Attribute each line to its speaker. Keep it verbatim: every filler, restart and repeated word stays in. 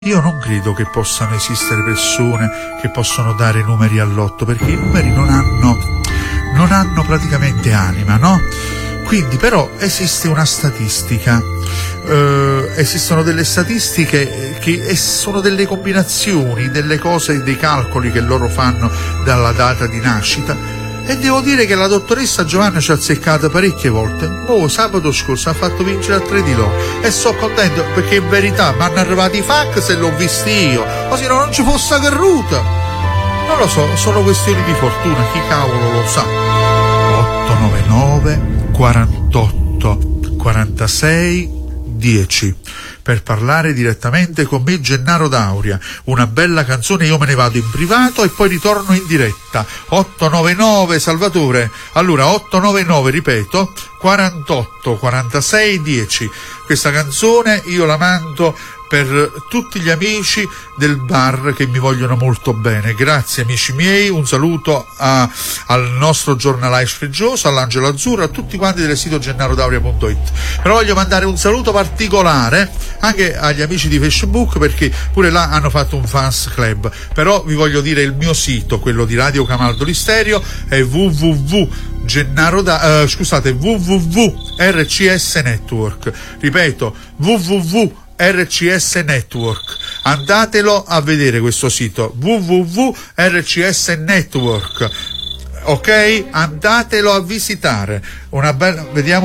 Speaker 1: Io non credo che possano esistere persone che possono dare numeri all'otto, perché i numeri non hanno, non hanno praticamente anima, no? Quindi però esiste una statistica, eh, esistono delle statistiche che sono delle combinazioni, delle cose, dei calcoli che loro fanno dalla data di nascita. E devo dire che la dottoressa Giovanna ci ha azzeccata parecchie volte. Oh, sabato scorso ha fatto vincere a tre di loro e sono contento perché in verità mi hanno arrivati i fax e l'ho visti io, così non ci fosse carruta. Non lo so, sono questioni di fortuna, chi cavolo lo sa. otto nove nove quarantotto quarantasei dieci per parlare direttamente con me, Gennaro D'Auria. Una bella canzone, io me ne vado in privato e poi ritorno in diretta. otto nove nove Salvatore, allora otto nove nove, ripeto, quarantotto quarantasei dieci. Questa canzone io la mando per tutti gli amici del bar che mi vogliono molto bene. Grazie amici miei, un saluto a, al nostro giornalaio sfreggioso, all'Angelo Azzurro, a tutti quanti del sito gennarodauria punto it. Però voglio mandare un saluto particolare anche agli amici di Facebook, perché pure là hanno fatto un fans club. Però vi voglio dire il mio sito, quello di Radio Camaldoli Stereo, è www Gennaro da, uh, scusate www R C S Network, ripeto www R C S Network. Andatelo a vedere questo sito www R C S Network, ok? Andatelo a visitare. Una bella, vediamo